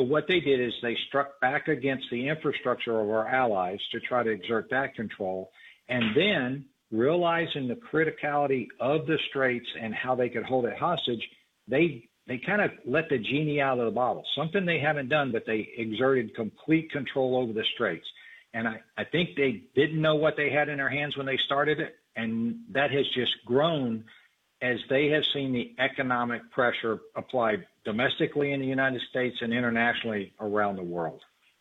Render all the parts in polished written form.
what they did is they struck back against the infrastructure of our allies to try to exert that control. And then, realizing the criticality of the straits and how they could hold it hostage, they kind of let the genie out of the bottle, something they haven't done, but they exerted complete control over the straits. And I think they didn't know what they had in their hands when they started it, and that has just grown as they have seen the economic pressure applied domestically in the United States and internationally around the world.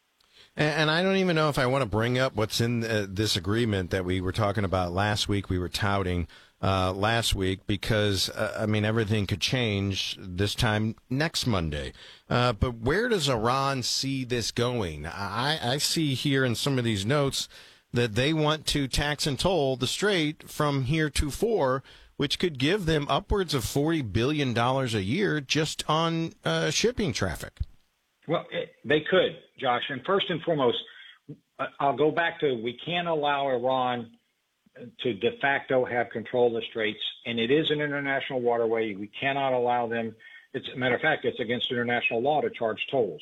And I don't even know if I want to bring up what's in this agreement that we were talking about last week, we were touting last week, because, I mean, everything could change this time next Monday. But where does Iran see this going? I see here in some of these notes that they want to tax and toll the strait from heretofore, which could give them upwards of $40 billion a year just on shipping traffic. Well, they could, Josh. And first and foremost, I'll go back to, we can't allow Iran to de facto have control of the straits, and it is an international waterway. We cannot allow them. It's a matter of fact, it's against international law to charge tolls.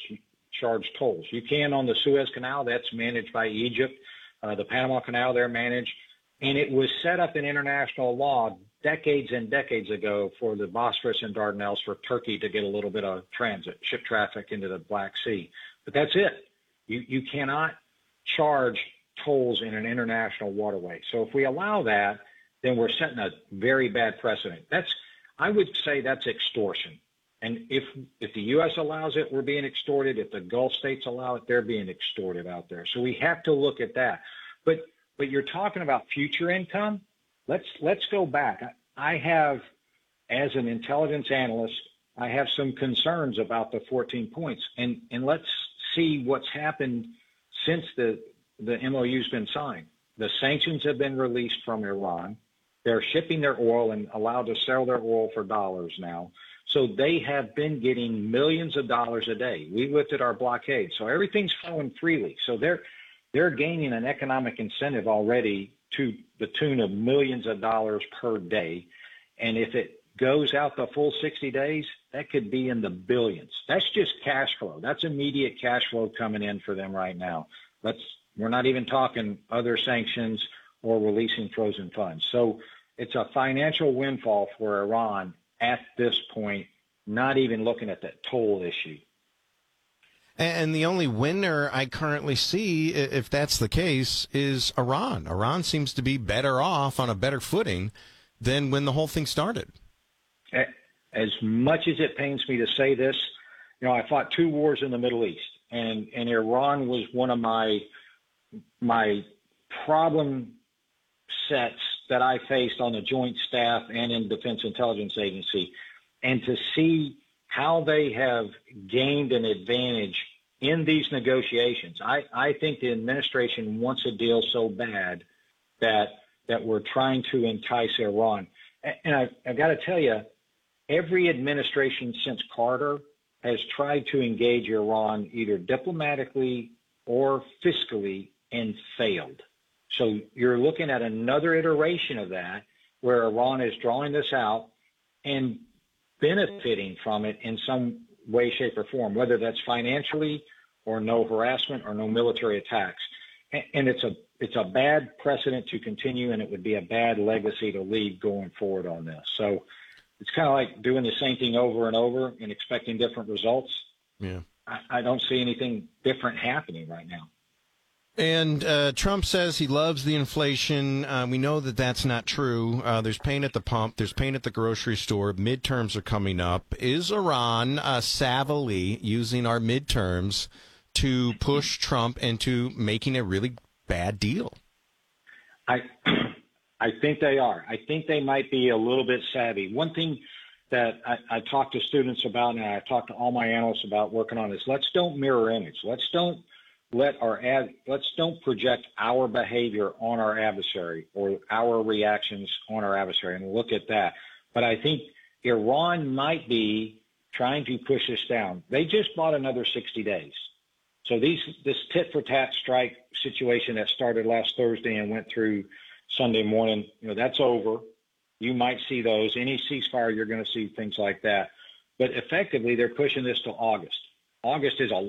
You can on the Suez Canal, that's managed by Egypt. The Panama Canal, they're managed. And it was set up in international law decades and decades ago for the Bosphorus and Dardanelles for Turkey to get a little bit of transit, ship traffic into the Black Sea. But that's it. You cannot charge tolls in an international waterway. So if we allow that, then we're setting a very bad precedent. I would say that's extortion. And if the U.S. allows it, we're being extorted. If the Gulf states allow it, they're being extorted out there. So we have to look at that. But you're talking about future income. Let's go back. I have, as an intelligence analyst, I have some concerns about the 14 points. And let's see what's happened since the MOU's been signed. The sanctions have been released from Iran. They're shipping their oil and allowed to sell their oil for dollars now. So they have been getting millions of dollars a day. We lifted our blockade. So everything's flowing freely. So they're gaining an economic incentive already to the tune of millions of dollars per day. And if it goes out the full 60 days, that could be in the billions. That's just cash flow. That's immediate cash flow coming in for them right now. We're not even talking other sanctions or releasing frozen funds. So it's a financial windfall for Iran at this point, not even looking at that toll issue. And the only winner I currently see, if that's the case, is Iran. Iran seems to be better off on a better footing than when the whole thing started. As much as it pains me to say this, I fought 2 wars in the Middle East, and Iran was one of my problem sets that I faced on the Joint Staff and in Defense Intelligence Agency. And to see how they have gained an advantage in these negotiations. I think the administration wants a deal so bad that we're trying to entice Iran. And I've got to tell you, every administration since Carter has tried to engage Iran either diplomatically or fiscally and failed. So you're looking at another iteration of that where Iran is drawing this out and benefiting from it in some way, shape, or form, whether that's financially or no harassment or no military attacks. And it's a bad precedent to continue, and it would be a bad legacy to leave going forward on this. So it's kind of like doing the same thing over and over and expecting different results. Yeah, I don't see anything different happening right now. And Trump says he loves the inflation. We know that that's not true. There's pain at the pump. There's pain at the grocery store. Midterms are coming up. Is Iran savvily using our midterms to push Trump into making a really bad deal? I think they are. I think they might be a little bit savvy. One thing that I talk to students about, and I talk to all my analysts about working on is let's don't mirror image. Let's don't project our behavior on our adversary or our reactions on our adversary and look at that. But I think Iran might be trying to push us down. They just bought another 60 days. So this tit-for-tat strike situation that started last Thursday and went through Sunday morning, that's over. You might see those. Any ceasefire, you're going to see things like that. But effectively, they're pushing this to August. August is a